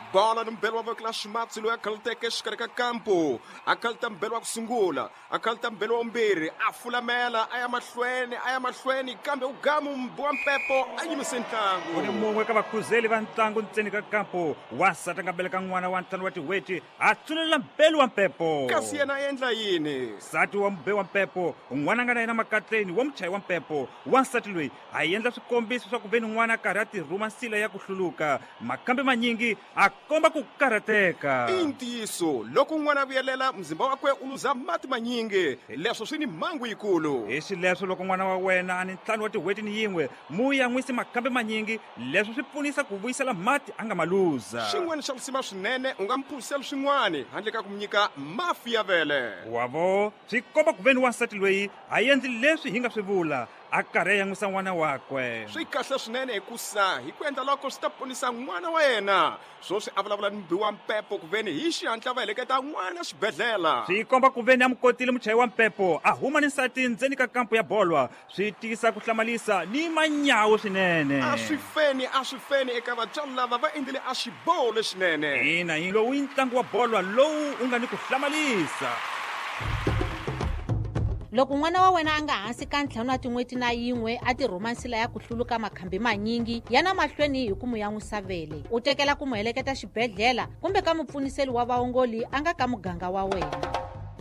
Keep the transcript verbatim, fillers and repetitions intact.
bola ni mbelo wa vokela ximatsi loyi a khaluteke exikarhi ka kampo a khaluta mbelo wa ku sungula a khaluta mbelo wa vumbirhi a fulamela a ya mahlweni a ya mahlweni kambe ugamu wa mpepo a yimise ntlangu. Ku ni mun'we ka vakhuzeli va ntlangu ntseni ka kampo wansati a nga beleka n'wana wa ntlhanu wa tiweti a tsulelela mbelo wa mpepo. Kasi yena a endla yini? Nsati wa mbe wa mpepo n'wana a nga na yena makatleni wa muchayi wa mpepo wansati loyi a endla swikombiso swa ku veni n'wana a karhi a tirhuma nsila ya ku hluluka makambe manyingi a komba ku karhateka. I ntiyiso loko n'wana a vuyelela mzimba wakwe u luza mati manyingi leswo swi ni mhangu yikulu. Hi xileswo loko n'wana wa wena a ni ntlhanu wa tiweti ni yin'we mu ya n'wisi makambe manyingi leswi swi pfunisa ku vuyisela mati a nga ma luza. Xin'wana xa kusima swinene u nga mphurisela swin'wana handle ka ku mi nyika mafi ya vele. Wavo swi komba ku veni wansati loyi a endli leswi hi nga swi vula a karhi a yan'wisa n'wana wakwe. Swi kahle swinene hikusa hi ku endla loko swi ta ponisa n'wana wa yena swo swi a vulavula ni mbi wa mpepo ku veni hi xihatla va heleketa n'wana xibedhlele. Swi komba ku veni a mukotile muchayi wa mpepo a huma ni nsati ndzeni ka kampo ya bolwa swi tisa ku hlamalisa ni manyawu swinene. A swi feni a swi feni eka vatswari lava va endlile a xiboho lexinene. Ina hi lowu i ntlangu wa bolwa lowu u nga ni ku hlamalisa. Loko n'wana wa wena a nga hansi ka ntlhanu wa tin'weti na yin'we a tirhuma nsila ya ku hluluka makhambi manyingi yana mahlweni hi ku mu yan'wisa vele u tekela ku mu heleketa xibedhlele kumbe ka mupfuniseli wa vaongoli a nga ka muganga wa wena.